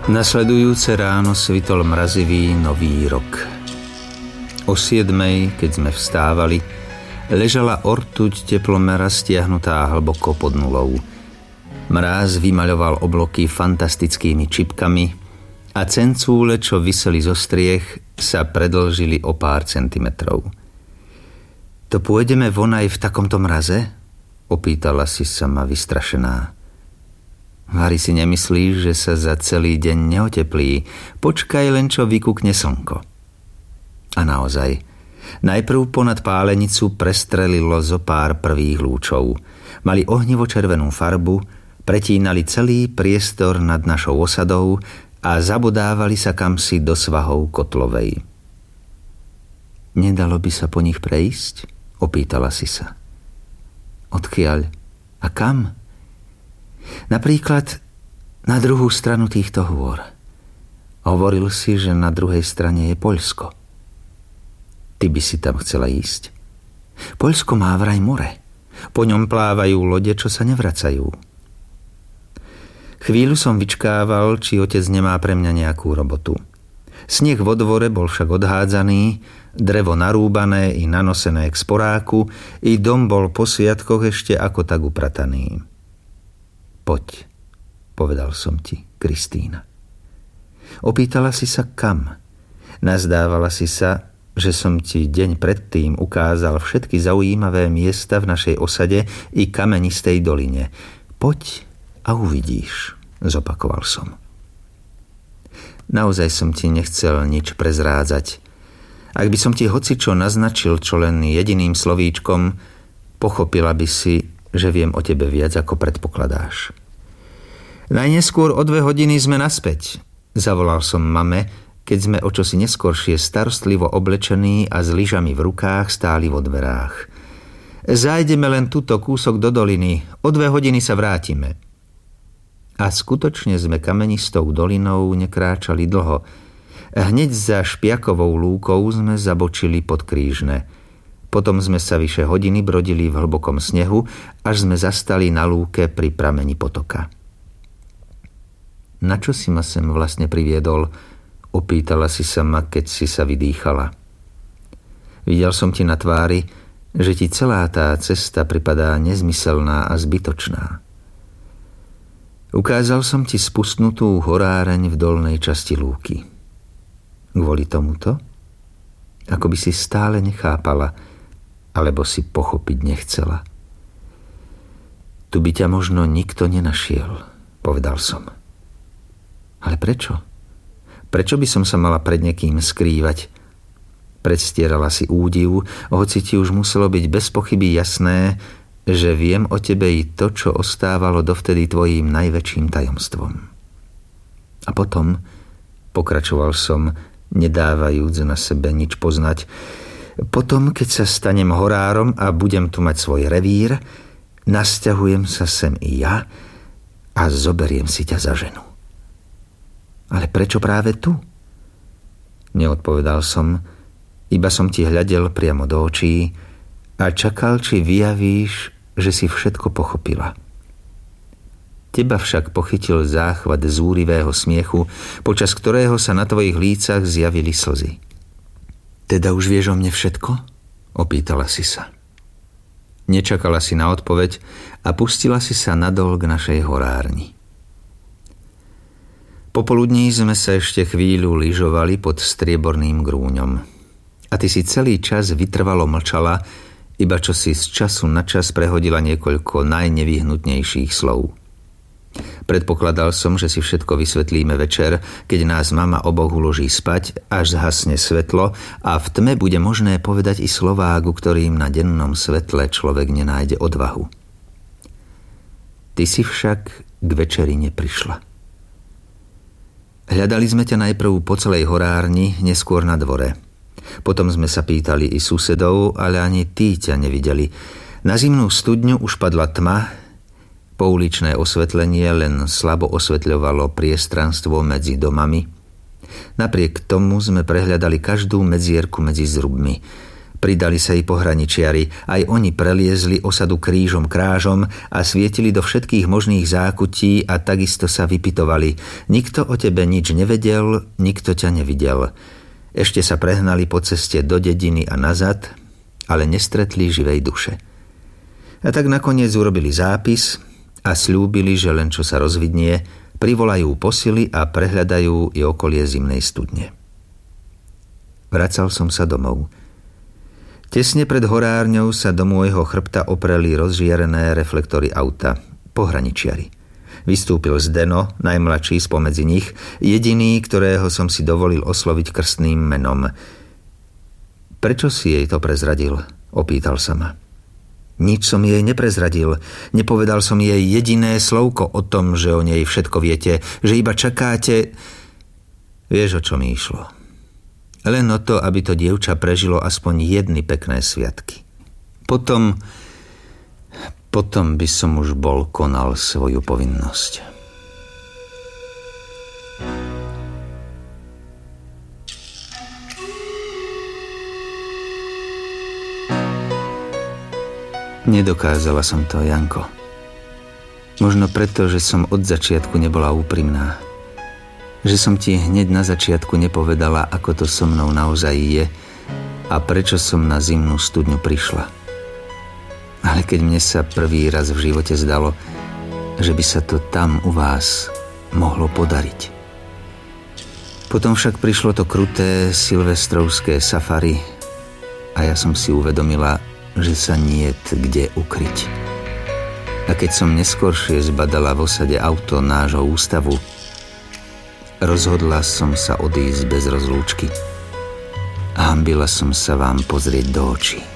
Nasledujúce ráno svitol mrazivý nový rok. O 7:00, keď sme vstávali, ležala ortuť teplomera stiahnutá hlboko pod nulou. Mráz vymaľoval obloky fantastickými čipkami a cencúle, čo viseli zo striech, sa predĺžili o pár centimetrov. To pôjdeme von aj v takomto mraze? Opýtala si sa ma vystrašená. Mári, si nemyslíš, že sa za celý deň neoteplí? Počkaj len, čo vykúkne slnko. A naozaj, najprv ponad pálenicu prestrelilo zo pár prvých lúčov. Mali ohnivo červenú farbu, pretínali celý priestor nad našou osadou a zabodávali sa kamsi do svahov kotlovej. Nedalo by sa po nich prejsť? Opýtala si sa. Odkiaľ? A kam? Napríklad na druhú stranu týchto hôr. Hovoril si, že na druhej strane je Poľsko. Ty by si tam chcela ísť? Poľsko má vraj more. Po ňom plávajú lode, čo sa nevracajú. Chvíľu som vyčkával, či otec nemá pre mňa nejakú robotu. Sneh vo dvore bol však odhádzaný, drevo narúbané i nanosené k sporáku, i dom bol po sviatkoch ešte ako tak uprataný. Poď, povedal som ti, Kristína. Opýtala si sa kam. Nazdávala si sa, že som ti deň predtým ukázal všetky zaujímavé miesta v našej osade i kamenistej doline. Poď a uvidíš, zopakoval som. Naozaj som ti nechcel nič prezrádzať. Ak by som ti hocičo naznačil, čo len jediným slovíčkom, pochopila by si, že viem o tebe viac, ako predpokladáš. Najneskôr o 2 hodiny sme naspäť, zavolal som mame, keď sme o čosi neskoršie starostlivo oblečení a s lyžami v rukách stáli vo dverách. Zájdeme len tuto kúsok do doliny, o 2 hodiny sa vrátime. A skutočne sme kamenistou dolinou nekráčali dlho. Hneď za Špiakovou lúkou sme zabočili pod Krížne. Potom sme sa vyše hodiny brodili v hlbokom snehu, až sme zastali na lúke pri prameni potoka. Na čo si ma sem vlastne priviedol? Opýtala si sa ma, keď si sa vydýchala. Videl som ti na tvári, že ti celá tá cesta pripadá nezmyselná a zbytočná. Ukázal som ti spustnutú horáreň v dolnej časti lúky. Kvôli tomuto? Ako by si stále nechápala, alebo si pochopiť nechcela. Tu by ťa možno nikto nenašiel, povedal som. Ale prečo? Prečo by som sa mala pred niekým skrývať? Predstierala si údiv, hoci ti už muselo byť bez pochyby jasné, že viem o tebe i to, čo ostávalo dovtedy tvojím najväčším tajomstvom. A potom, pokračoval som, nedávajúc na sebe nič poznať, potom, keď sa stanem horárom a budem tu mať svoj revír, nasťahujem sa sem i ja a zoberiem si ťa za ženu. Ale prečo práve tu? Neodpovedal som, iba som ti hľadel priamo do očí a čakal, či vyjavíš, že si všetko pochopila. Teba však pochytil záchvat zúrivého smiechu, počas ktorého sa na tvojich lícach zjavili slzy. Teda už vieš o mne všetko? Opýtala si sa. Nečakala si na odpoveď a pustila si sa nadol k našej horárni. Popoludní sme sa ešte chvíľu lyžovali pod strieborným grúňom. A ty si celý čas vytrvalo mlčala, iba čo si z času na čas prehodila niekoľko najnevyhnutnejších slov. Predpokladal som, že si všetko vysvetlíme večer, keď nás mama oboch uloží spať, až zhasne svetlo a v tme bude možné povedať i slová, ku ktorým na dennom svetle človek nenájde odvahu. Ty si však k večeri neprišla. Hľadali sme ťa najprv po celej horárni, neskôr na dvore. Potom sme sa pýtali i susedov, ale ani tí ťa nevideli. Na zimnú studňu už padla tma, pouličné osvetlenie len slabo osvetľovalo priestranstvo medzi domami. Napriek tomu sme prehľadali každú medzierku medzi zrubmi. Pridali sa i pohraničiari, aj oni preliezli osadu krížom krážom a svietili do všetkých možných zákutí a takisto sa vypytovali. Nikto o tebe nič nevedel, nikto ťa nevidel. Ešte sa prehnali po ceste do dediny a nazad, ale nestretli živej duše. A tak nakoniec urobili zápis a sľúbili, že len čo sa rozvidnie, privolajú posily a prehľadajú i okolie zimnej studne. Vracal som sa domov. Tesne pred horárňou sa do môjho chrbta opreli rozžiarené reflektory auta, pohraničiari. Vystúpil Zdeno, najmladší spomedzi nich, jediný, ktorého som si dovolil osloviť krstným menom. Prečo si jej to prezradil? Opýtal sa ma. Nič som jej neprezradil. Nepovedal som jej jediné slovko o tom, že o nej všetko viete, že iba čakáte. Vieš, o čo mi išlo. Len o to, aby to dievča prežilo aspoň jedny pekné sviatky. Potom by som už bol konal svoju povinnosť. Nedokázala som to, Janko. Možno preto, že som od začiatku nebola úprimná. Že som ti hneď na začiatku nepovedala, ako to so mnou naozaj je a prečo som na zimnú studňu prišla. Ale keď mne sa prvý raz v živote zdalo, že by sa to tam u vás mohlo podariť. Potom však prišlo to kruté silvestrovské safari a ja som si uvedomila, že sa niet kde ukryť. A keď som neskoršie zbadala v osade auto nášho ústavu, rozhodla som sa odísť bez rozlúčky a hanbila som sa vám pozrieť do očí.